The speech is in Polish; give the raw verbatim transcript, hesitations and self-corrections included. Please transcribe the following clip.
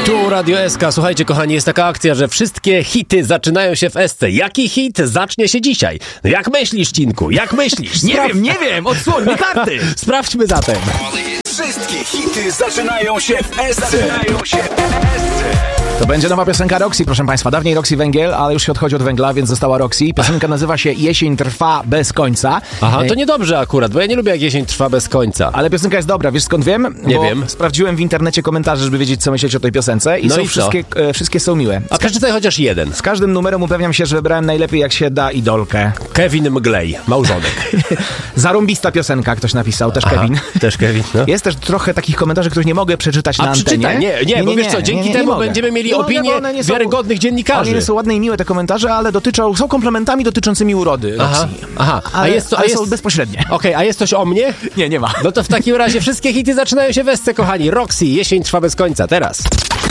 Tu Radio S K. Słuchajcie, kochani, jest taka akcja, że wszystkie hity zaczynają się w S C. Jaki hit zacznie się dzisiaj? No jak myślisz, Cinku? Jak myślisz? Nie wiem, nie wiem, odsłoń mi karty! Sprawdźmy zatem. Wszystkie hity zaczynają się w S C. Zaczynają się w S C. To będzie nowa piosenka Roxy, proszę Państwa. Dawniej Roxy Węgiel, ale już się odchodzi od węgla, więc została Roxy. Piosenka nazywa się Jesień trwa bez końca. Aha, to niedobrze akurat, bo ja nie lubię, jak jesień trwa bez końca. Ale piosenka jest dobra, wiesz skąd wiem? Nie bo wiem. Sprawdziłem w internecie komentarze, żeby wiedzieć, co myśleć o tej piosence. I No są i wszystkie, e, wszystkie są miłe. A przeczytaj chociaż jeden. Z każdym numerem upewniam się, że wybrałem najlepiej jak się da idolkę. Kevin Mglej, małżonek. Zarąbista piosenka, ktoś napisał, też Aha, Kevin. Też Kevin, no. Jest też trochę takich komentarzy, których nie mogę przeczytać A na przeczytaj, antenie. nie, nie, bo wiesz co, dzięki nie, nie, temu nie mogę. będziemy mieli No, opinię one nie są- wiarygodnych dziennikarzy. One są ładne i miłe te komentarze, ale dotyczą, są komplementami dotyczącymi urody Aha, Roxy. aha. A Ale, jest to, a ale jest... są bezpośrednie. Okej, a jest coś o mnie? Nie, nie ma. No to w takim razie wszystkie hity zaczynają się w S C, kochani. Roxy, jesień trwa bez końca, teraz.